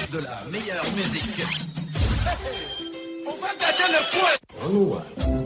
de la meilleure musique. On va gâter le point.